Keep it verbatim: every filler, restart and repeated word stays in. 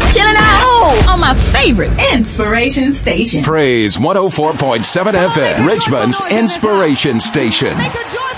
Chilling out on my favorite inspiration station. Praise one oh four point seven F M, Richmond's inspiration station.